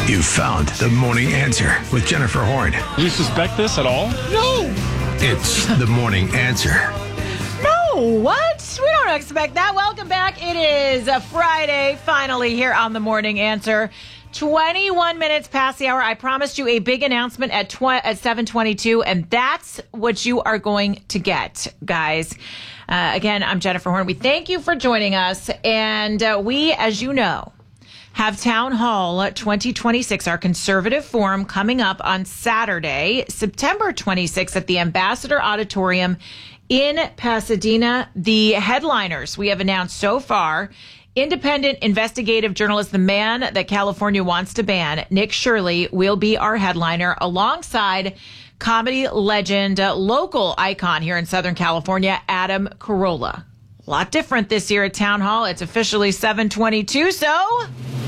You found the morning answer with Jennifer Horn. Do you suspect this at all? No. It's the morning answer. No, what? We don't expect that. Welcome back. It is a Friday, finally, here on the morning answer. 21 minutes past the hour. I promised you a big announcement at 7:22, and that's what you are going to get, guys. Again, I'm Jennifer Horn. We thank you for joining us, and we, as you know, have Town Hall 2026, our conservative forum, coming up on Saturday, September 26th at the Ambassador Auditorium in Pasadena. The headliners we have announced so far: independent investigative journalist, the man that California wants to ban, Nick Shirley, will be our headliner, alongside comedy legend, local icon here in Southern California, Adam Carolla. A lot different this year at Town Hall. It's officially 7:22, so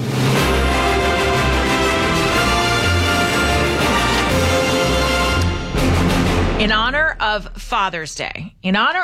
in honor of Father's Day,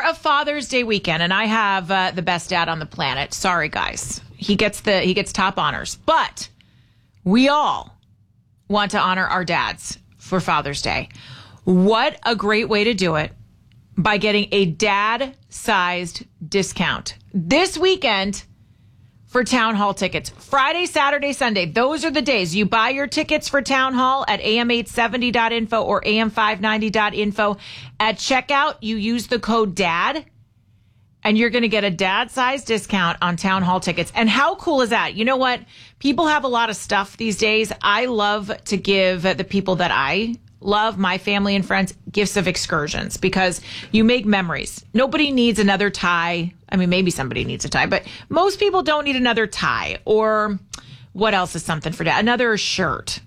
weekend, and I have the best dad on the planet. Sorry, guys. He gets top honors. But we all want to honor our dads for Father's Day. What a great way to do it, by getting a dad-sized discount this weekend for Town Hall tickets. Friday, Saturday, Sunday. Those are the days. You buy your tickets for Town Hall at am870.info or am590.info. At checkout, you use the code DAD, and you're going to get a dad-sized discount on Town Hall tickets. And how cool is that? You know what? People have a lot of stuff these days. I love to give the people that I love, my family and friends, gifts of excursions, because you make memories. Nobody needs another tie. I mean, maybe somebody needs a tie, but most people don't need another tie. Or what else is something for dad? Another shirt.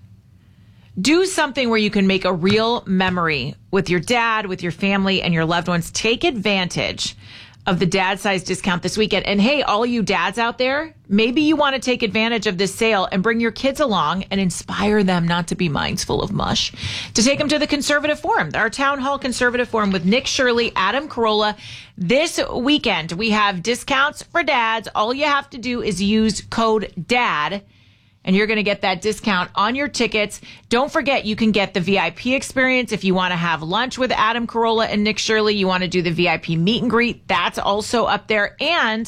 Do something where you can make a real memory with your dad, with your family, and your loved ones. Take advantage of the dad size discount this weekend. And hey, all you dads out there, maybe you want to take advantage of this sale and bring your kids along and inspire them not to be minds full of mush, to take them to the Conservative Forum, our Town Hall Conservative Forum with Nick Shirley, Adam Carolla. This weekend, we have discounts for dads. All you have to do is use code DAD, and you're going to get that discount on your tickets. Don't forget, you can get the VIP experience if you want to have lunch with Adam Carolla and Nick Shirley. You want to do the VIP meet and greet. That's also up there. And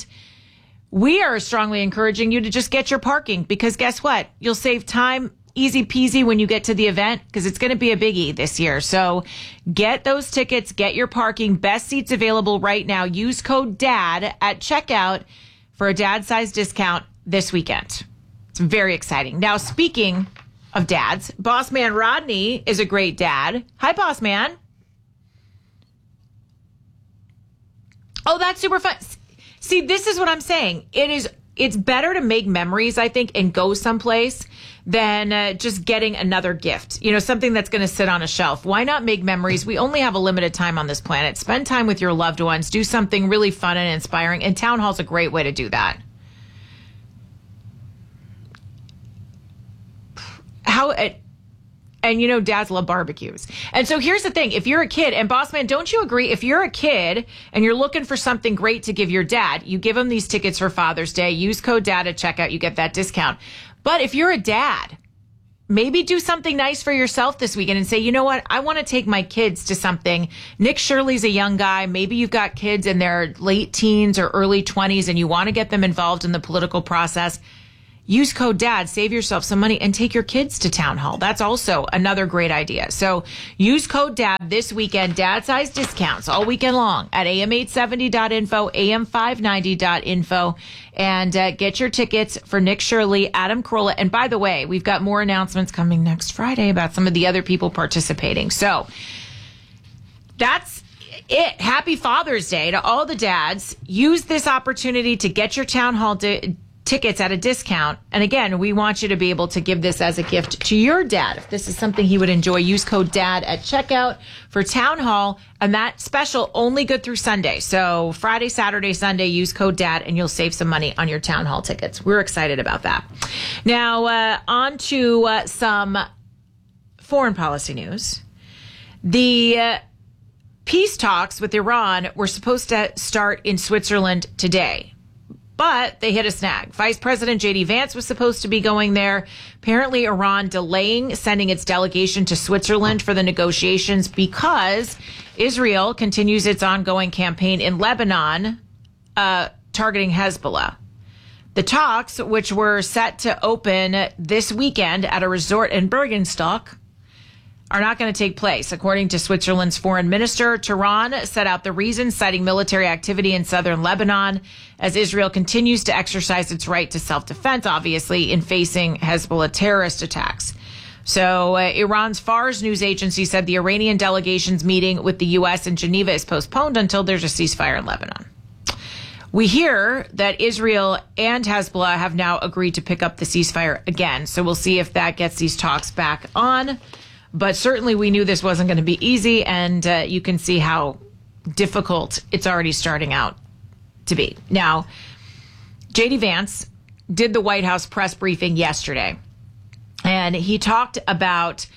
we are strongly encouraging you to just get your parking, because guess what? You'll save time, easy peasy, when you get to the event, because it's going to be a biggie this year. So get those tickets, get your parking. Best seats available right now. Use code DAD at checkout for a dad-sized discount this weekend. It's very exciting. Now, speaking of dads, Boss Man Rodney is a great dad. Hi, Boss Man. Oh, that's super fun. See, this is what I'm saying. It's better to make memories, I think, and go someplace than just getting another gift. You know, something that's going to sit on a shelf. Why not make memories? We only have a limited time on this planet. Spend time with your loved ones. Do something really fun and inspiring. And Town Hall's a great way to do that. And you know, dads love barbecues. And so here's the thing. If you're a kid, and Boss Man, don't you agree? If you're a kid and you're looking for something great to give your dad, you give him these tickets for Father's Day. Use code DAD at checkout. You get that discount. But if you're a dad, maybe do something nice for yourself this weekend and say, you know what? I want to take my kids to something. Nick Shirley's a young guy. Maybe you've got kids in their late teens or early 20s and you want to get them involved in the political process. Use code DAD, save yourself some money, and take your kids to Town Hall. That's also another great idea. So use code DAD this weekend, dad-sized discounts all weekend long at am870.info, am590.info, and get your tickets for Nick Shirley, Adam Carolla. And by the way, we've got more announcements coming next Friday about some of the other people participating. So that's it. Happy Father's Day to all the dads. Use this opportunity to get your Town Hall tickets at a discount. And again, we want you to be able to give this as a gift to your dad. If this is something he would enjoy, use code DAD at checkout for Town Hall. And that special only good through Sunday. So Friday, Saturday, Sunday, use code DAD and you'll save some money on your Town Hall tickets. We're excited about that. Now, on to some foreign policy news. The peace talks with Iran were supposed to start in Switzerland today. But they hit a snag. Vice President J.D. Vance was supposed to be going there. Apparently, Iran delaying sending its delegation to Switzerland for the negotiations because Israel continues its ongoing campaign in Lebanon, targeting Hezbollah. The talks, which were set to open this weekend at a resort in Bergenstock, are not going to take place. According to Switzerland's foreign minister, Tehran set out the reasons, citing military activity in southern Lebanon as Israel continues to exercise its right to self-defense, obviously, in facing Hezbollah terrorist attacks. So Iran's Fars news agency said the Iranian delegation's meeting with the U.S. in Geneva is postponed until there's a ceasefire in Lebanon. We hear that Israel and Hezbollah have now agreed to pick up the ceasefire again. So we'll see if that gets these talks back on. But certainly we knew this wasn't going to be easy, and you can see how difficult it's already starting out to be. Now, J.D. Vance did the White House press briefing yesterday, and he talked about,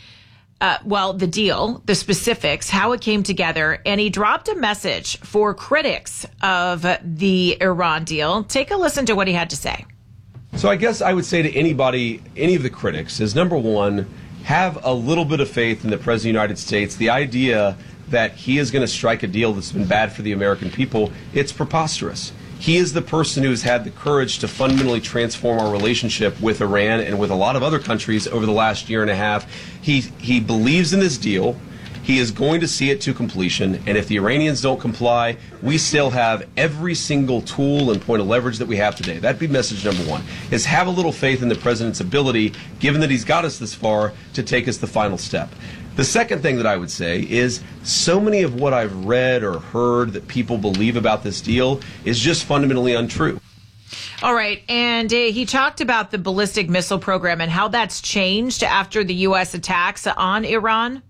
the deal, the specifics, how it came together, and he dropped a message for critics of the Iran deal. Take a listen to what he had to say. So I guess I would say to anybody, any of the critics, is number one, have a little bit of faith in the President of the United States. The idea that he is going to strike a deal that's been bad for the American people, it's preposterous. He is the person who's had the courage to fundamentally transform our relationship with Iran and with a lot of other countries over the last year and a half. He believes in this deal. He is going to see it to completion, and if the Iranians don't comply, we still have every single tool and point of leverage that we have today. That'd be message number one, is have a little faith in the president's ability, given that he's got us this far, to take us the final step. The second thing that I would say is so many of what I've read or heard that people believe about this deal is just fundamentally untrue. All right. And he talked about the ballistic missile program and how that's changed after the U.S. attacks on Iran.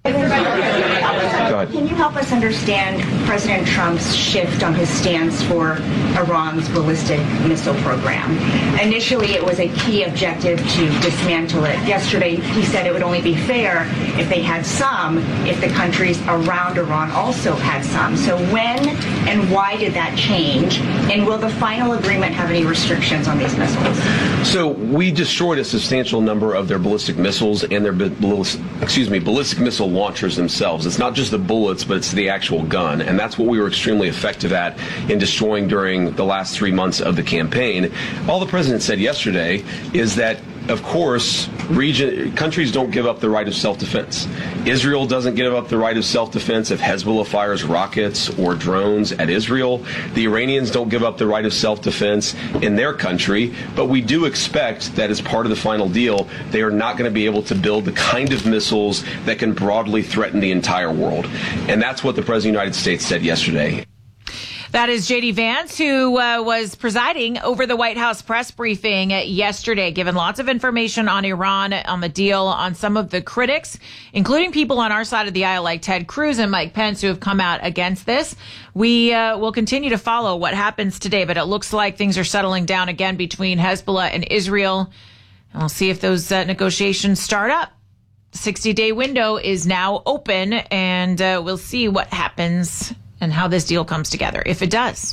Can you help us understand President Trump's shift on his stance for Iran's ballistic missile program? Initially, it was a key objective to dismantle it. Yesterday, he said it would only be fair if they had some, if the countries around Iran also had some. So when and why did that change? And will the final agreement have any restrictions on these missiles? So we destroyed a substantial number of their ballistic missiles and their ballistic missile launchers themselves. It's not just the bullets, but it's the actual gun. And that's what we were extremely effective at in destroying during the last 3 months of the campaign. All the president said yesterday is that, of course, countries don't give up the right of self-defense. Israel doesn't give up the right of self-defense if Hezbollah fires rockets or drones at Israel. The Iranians don't give up the right of self-defense in their country. But we do expect that as part of the final deal, they are not going to be able to build the kind of missiles that can broadly threaten the entire world. And that's what the President of the United States said yesterday. That is J.D. Vance, who was presiding over the White House press briefing yesterday, giving lots of information on Iran, on the deal, on some of the critics, including people on our side of the aisle like Ted Cruz and Mike Pence, who have come out against this. We will continue to follow what happens today, but it looks like things are settling down again between Hezbollah and Israel. And we'll see if those negotiations start up. 60-day window is now open, and we'll see what happens and how this deal comes together, if it does.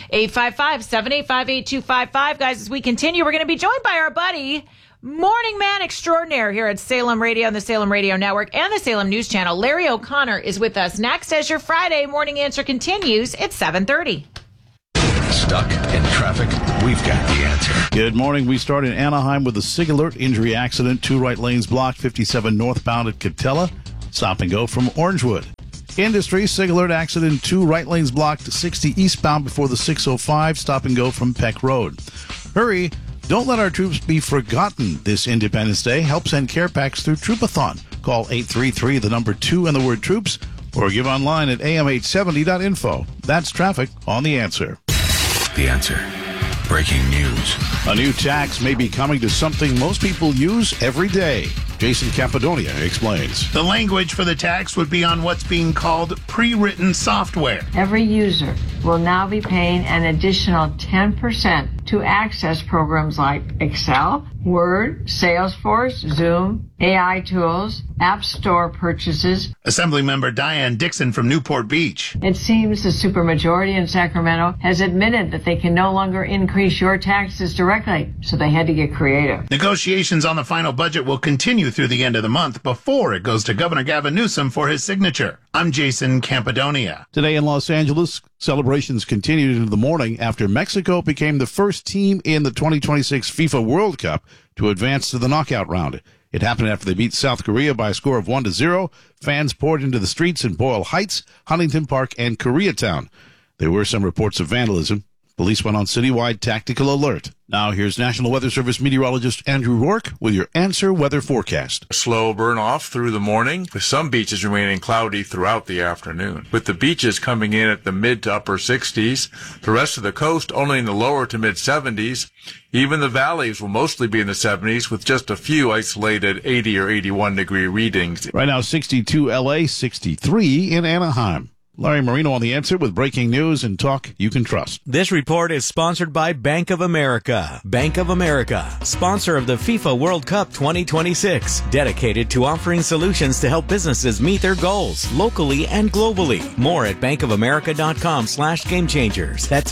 855-785-8255. Guys, as we continue, we're going to be joined by our buddy, morning man extraordinaire here at Salem Radio and the Salem Radio Network and the Salem News Channel. Larry O'Connor is with us next as your Friday morning answer continues at 7:30. Stuck in traffic? We've got the answer. Good morning. We start in Anaheim with a SIG alert injury accident. 2 right lanes blocked, 57 northbound at Catella. Stop and go from Orangewood. Industry, SIG alert accident, 2 right lanes blocked, 60 eastbound before the 605, stop and go from Peck Road. Hurry, don't let our troops be forgotten this Independence Day. Help send care packs through Troopathon. Call 833, the number 2 and the word troops, or give online at am870.info. That's traffic on The Answer. The Answer. Breaking news. A new tax may be coming to something most people use every day. Jason Capadonia explains. The language for the tax would be on what's being called pre-written software. Every user will now be paying an additional 10% to access programs like Excel, Word, Salesforce, Zoom, AI tools, App Store purchases. Assemblymember Diane Dixon from Newport Beach. It seems the supermajority in Sacramento has admitted that they can no longer increase your taxes directly, so they had to get creative. Negotiations on the final budget will continue through the end of the month before it goes to Governor Gavin Newsom for his signature. I'm Jason Campidonia. Today in Los Angeles, celebrations continued into the morning after Mexico became the first team in the 2026 FIFA World Cup to advance to the knockout round. It happened after they beat South Korea by a score of 1-0. Fans poured into the streets in Boyle Heights, Huntington Park, and Koreatown. There were some reports of vandalism. Police went on citywide tactical alert. Now here's National Weather Service meteorologist Andrew Rourke with your Answer Weather Forecast. Slow burn off through the morning, with some beaches remaining cloudy throughout the afternoon. With the beaches coming in at the mid to upper 60s, the rest of the coast only in the lower to mid 70s. Even the valleys will mostly be in the 70s, with just a few isolated 80 or 81 degree readings. Right now, 62 LA, 63 in Anaheim. Larry Marino on The Answer with breaking news and talk you can trust. This report is sponsored by Bank of America. Bank of America, sponsor of the FIFA World Cup 2026, dedicated to offering solutions to help businesses meet their goals locally and globally. More at bankofamerica.com/gamechangers. That's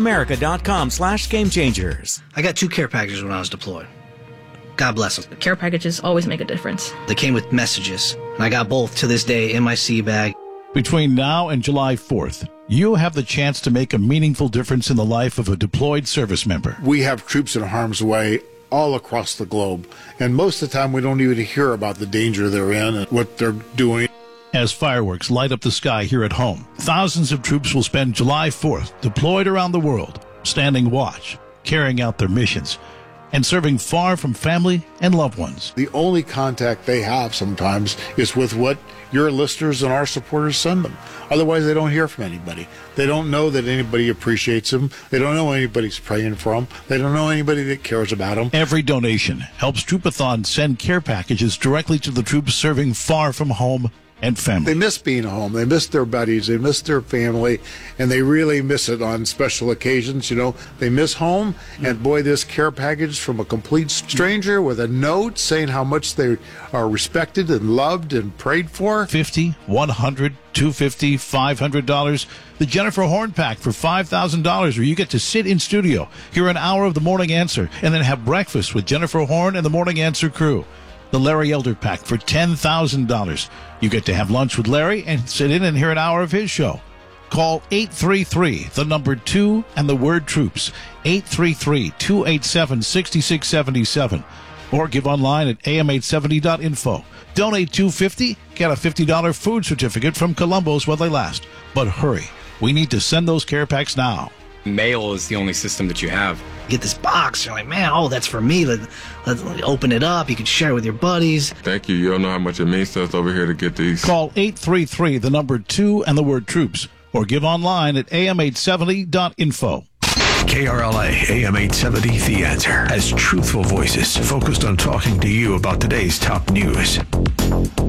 bankofamerica.com/gamechangers. I got 2 care packages when I was deployed. God bless them. Care packages always make a difference. They came with messages, and I got both to this day in my sea bag. Between now and July 4th, you have the chance to make a meaningful difference in the life of a deployed service member. We have troops in harm's way all across the globe, and most of the time we don't even hear about the danger they're in and what they're doing. As fireworks light up the sky here at home, thousands of troops will spend July 4th deployed around the world, standing watch, carrying out their missions, and serving far from family and loved ones. The only contact they have sometimes is with what your listeners and our supporters send them. Otherwise, they don't hear from anybody. They don't know that anybody appreciates them. They don't know anybody's praying for them. They don't know anybody that cares about them. Every donation helps Troopathon send care packages directly to the troops serving far from home and family. They miss being home. They miss their buddies. They miss their family, and they really miss it on special occasions. You know, they miss home, and boy, this care package from a complete stranger with a note saying how much they are respected and loved and prayed for. $50, $100, $250, $500. The Jennifer Horn Pack for $5,000, where you get to sit in studio, hear an hour of the Morning Answer, and then have breakfast with Jennifer Horn and the Morning Answer crew. The Larry Elder Pack for $10,000. You get to have lunch with Larry and sit in and hear an hour of his show. Call 833, the number 2 and the word troops, 833-287-6677, or give online at am870.info. Donate $250, get a $50 food certificate from Columbo's while they last. But hurry, we need to send those care packs now. Mail is the only system that you have. You get this box, you're like, man, oh, that's for me. Let's open it up. You can share it with your buddies. Thank you. You don't know how much it means to us over here to get these. Call 833, the number 2 and the word troops, or give online at am870.info. KRLA AM 870 The Answer has truthful voices focused on talking to you about today's top news.